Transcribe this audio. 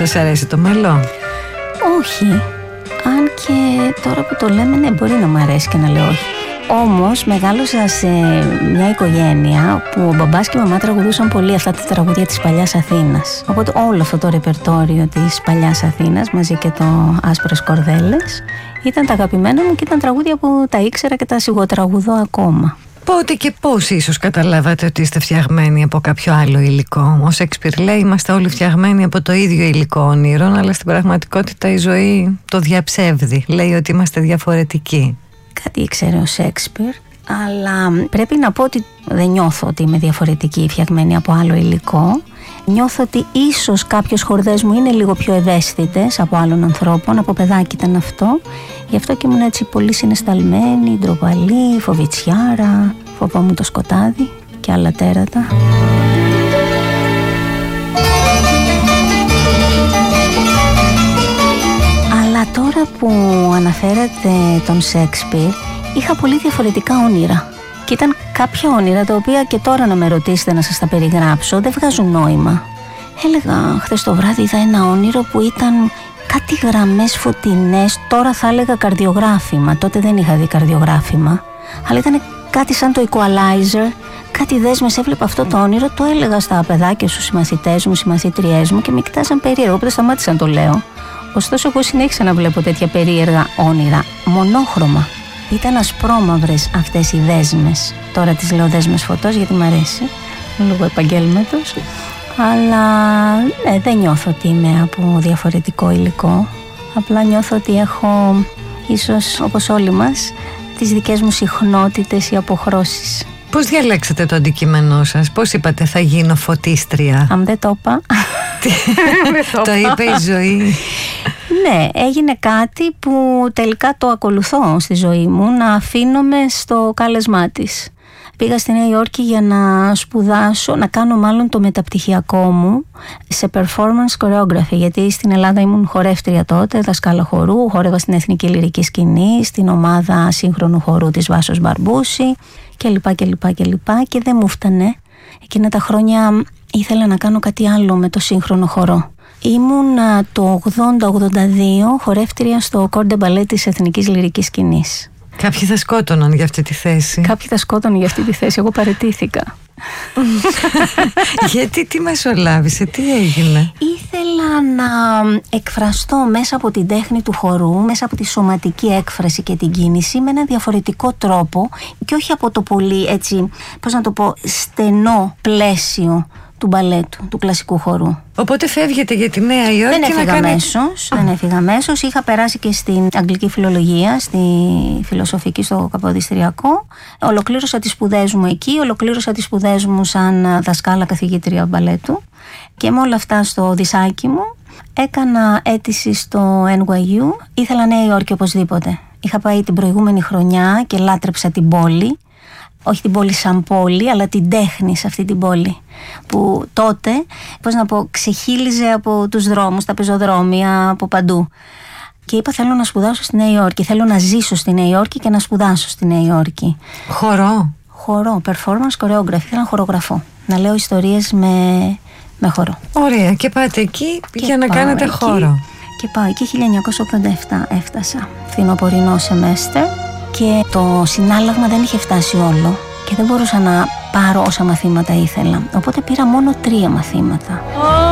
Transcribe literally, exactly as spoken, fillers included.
Σας αρέσει το μέλο? Όχι. Αν και τώρα που το λέμε, ναι, μπορεί να μου αρέσει και να λέω όχι. Όμως μεγάλωσα σε μια οικογένεια που ο μπαμπάς και η μαμά τραγουδούσαν πολύ αυτά τα τραγουδία της παλιάς Αθήνας. Οπότε όλο αυτό το ρεπερτόριο της παλιάς Αθήνας μαζί και το Άσπρες Κορδέλες ήταν τα αγαπημένα μου και ήταν τραγούδια που τα ήξερα και τα σιγοτραγουδώ ακόμα. Πότε και πώς ίσως καταλάβατε ότι είστε φτιαγμένοι από κάποιο άλλο υλικό? Ο Σέξπιρ λέει είμαστε όλοι φτιαγμένοι από το ίδιο υλικό όνειρων, αλλά στην πραγματικότητα η ζωή το διαψεύδει. Λέει ότι είμαστε διαφορετικοί. Κάτι ήξερε ο Σέξπιρ, αλλά πρέπει να πω ότι δεν νιώθω ότι είμαι διαφορετική, φτιαγμένη από άλλο υλικό. Νιώθω ότι ίσως κάποιες χορδές μου είναι λίγο πιο ευαίσθητες από άλλων ανθρώπων, από παιδάκι ήταν αυτό. Γι' αυτό και ήμουν έτσι πολύ συναισθαλμένη, ντροπαλή, φοβητσιάρα, φοβόμουν το σκοτάδι και άλλα τέρατα. Αλλά τώρα που αναφέρατε τον Σέξπιρ, είχα πολύ διαφορετικά όνειρα. Και ήταν κάποια όνειρα τα οποία και τώρα να με ρωτήσετε να σας τα περιγράψω δεν βγάζουν νόημα. Έλεγα χθες το βράδυ είδα ένα όνειρο που ήταν κάτι γραμμές φωτεινές, τώρα θα έλεγα καρδιογράφημα, τότε δεν είχα δει καρδιογράφημα, αλλά ήταν κάτι σαν το equalizer, κάτι δέσμες, έβλεπα αυτό το όνειρο, το έλεγα στα παιδάκια, στους συμμαθητές μου, συμμαθήτριές μου και με κοιτάζαν περίεργα, οπότε σταμάτησα να το λέω. Ωστόσο εγώ συνέχισα να βλέπω τέτοια περίεργα όνειρα, μονόχρωμα. Ήταν ασπρόμαυρες αυτές οι δέσμες. Τώρα τις λέω δέσμες φωτός γιατί μου αρέσει, λόγω επαγγέλματος. Αλλά ναι, δεν νιώθω ότι είμαι από διαφορετικό υλικό. Απλά νιώθω ότι έχω, ίσως όπως όλοι μας, τις δικές μου συχνότητες ή αποχρώσεις. Πώς διαλέξατε το αντικείμενό σας? Πώς είπατε θα γίνω φωτίστρια? Αν δεν το είπα. Το είπε η ζωή. Ναι, έγινε κάτι που τελικά το ακολουθώ στη ζωή μου, να αφήνομαι στο κάλεσμά της. Πήγα στη Νέα Υόρκη για να σπουδάσω, να κάνω μάλλον το μεταπτυχιακό μου σε performance choreography, γιατί στην Ελλάδα ήμουν χορεύτρια τότε, δασκάλα χορού, χόρευα στην Εθνική Λυρική Σκηνή, στην ομάδα σύγχρονου χορού της Βάσος Μπαρμπούση κλπ. κλπ, κλπ. Και δεν μου φτανε. Εκείνα τα χρόνια ήθελα να κάνω κάτι άλλο με το σύγχρονο χορό. Ήμουν το ογδόντα ογδόντα δύο χορεύτρια στο Corps de Ballet της Εθνικής Λυρικής Σκηνής. Κάποιοι θα σκότωναν για αυτή τη θέση. Κάποιοι θα σκότωναν για αυτή τη θέση. Εγώ παραιτήθηκα. Γιατί, τι μεσολάβησε, τι έγινε? Ήθελα να εκφραστώ μέσα από την τέχνη του χορού, μέσα από τη σωματική έκφραση και την κίνηση με ένα διαφορετικό τρόπο και όχι από το πολύ έτσι, πώς να το πω, στενό πλαίσιο του μπαλέτου, του κλασικού χορού. Οπότε φεύγετε για τη Νέα Υόρκη? Δεν έφυγα κάνει... αμέσως, δεν έφυγα αμέσως. Είχα περάσει και στην αγγλική φιλολογία, στη φιλοσοφική, στο Καποδιστριακό. Ολοκλήρωσα τις σπουδές μου εκεί, ολοκλήρωσα τις σπουδές μου σαν δασκάλα καθηγήτρια μπαλέτου. Και με όλα αυτά στο δισάκι μου έκανα αίτηση στο Εν Γουάι Γιου. Ήθελα Νέα Υόρκη οπωσδήποτε. Είχα πάει την προηγούμενη χρονιά και λάτρεψα την πόλη. Όχι την πόλη σαν πόλη, αλλά την τέχνη σε αυτή την πόλη. Που τότε, πώς να πω, ξεχύλιζε από τους δρόμους, τα πεζοδρόμια, από παντού. Και είπα θέλω να σπουδάσω στη Νέα Υόρκη, θέλω να ζήσω στη Νέα Υόρκη και να σπουδάσω στη Νέα Υόρκη. Χορό? Χορό, performance choreography, ήθελα να χορογραφώ. Να λέω ιστορίες με, με χορό. Ωραία, και πάτε εκεί και για να κάνετε εκεί, χώρο. Και πάω εκεί, χίλια εννιακόσια ογδόντα επτά έφτασα, φθινοπορεινό σεμέστερ. Και το συνάλλαγμα δεν είχε φτάσει όλο και δεν μπορούσα να πάρω όσα μαθήματα ήθελα. Οπότε πήρα μόνο τρία μαθήματα.